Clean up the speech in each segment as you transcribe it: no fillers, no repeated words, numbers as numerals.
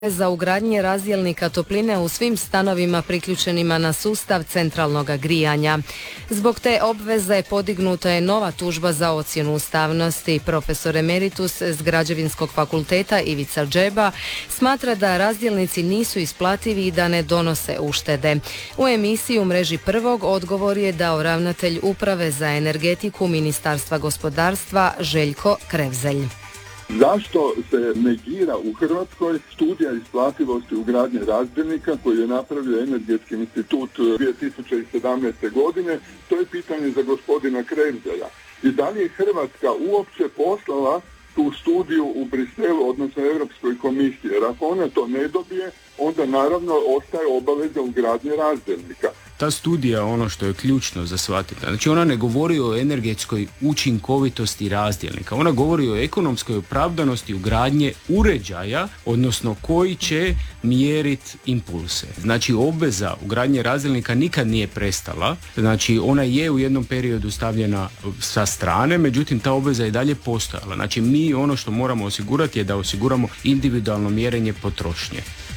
za ugradnje razdjelnika topline u svim stanovima priključenima na sustav centralnog grijanja. Zbog te obveze podignuta je nova tužba za ocjenu ustavnosti. Profesor emeritus s Građevinskog fakulteta Ivica Džeba smatra da razdjelnici nisu isplativi i da ne donose uštede. U emisiji U mreži prvog odgovor je dao ravnatelj Uprave za energetiku Ministarstva gospodarstva Željko Krevzelj. Zašto se negira u Hrvatskoj studija isplativosti ugradnje razdjelnika koju je napravio Energetski institut 2017. godine? To je pitanje za gospodina Krevzelja. I da li je Hrvatska uopće poslala tu studiju u Briselu, odnosno Europskoj komisiji? Jer ako ona to ne dobije, onda naravno ostaje obaveza ugradnje razdjelnika. Ta studija, ono što je ključno za shvatiti, znači ona ne govori o energetskoj učinkovitosti razdjelnika, ona govori o ekonomskoj opravdanosti ugradnje uređaja, odnosno koji će mjeriti impulse. Znači obveza ugradnje razdjelnika nikad nije prestala, znači ona je u jednom periodu stavljena sa strane, međutim ta obveza je dalje postojala. Znači mi ono što moramo osigurati je da osiguramo individualno mjerenje potrošnje.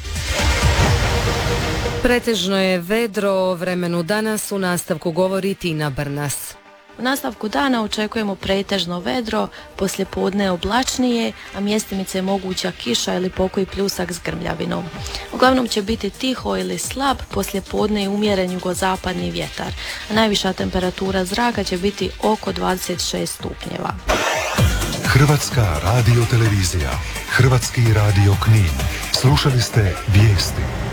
Pretežno je vedro, o vremenu danas u nastavku govori Tina Brnas. U nastavku dana očekujemo pretežno vedro, poslijepodne oblačnije, a mjestimice je moguća kiša ili pokoji pljusak s grmljavinom. Uglavnom će biti tiho ili slab, poslijepodne i umjeren jugozapadni vjetar, a najviša temperatura zraka će biti oko 26 stupnjeva. Hrvatska radiotelevizija, Hrvatski radio Knin. Slušali ste vijesti.